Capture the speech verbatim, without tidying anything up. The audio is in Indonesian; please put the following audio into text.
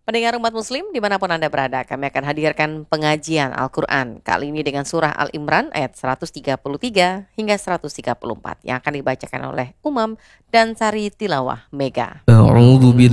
Pendengar umat muslim dimanapun Anda berada, kami akan hadirkan pengajian Al-Quran. Kali ini dengan surah Al-Imran ayat seratus tiga puluh tiga hingga seratus tiga puluh empat yang akan dibacakan oleh Umam dan Sari Tilawah Mega. أعوذ